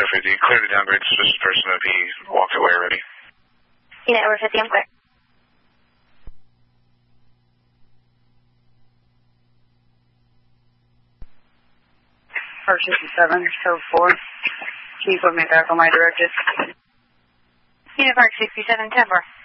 50, clear the downgrade, suspicious person OP, walked away already. Unit over 50, I'm clear. Park 67, code 4. Keep with me back on my directive. Unit Park 67, 10-4.